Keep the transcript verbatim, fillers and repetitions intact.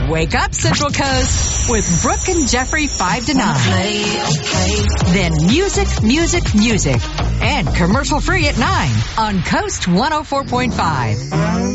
Wake up, Central Coast, with Brooke and Jeffrey five to nine. Then music, music, music. And commercial free at nine on Coast one oh four point five.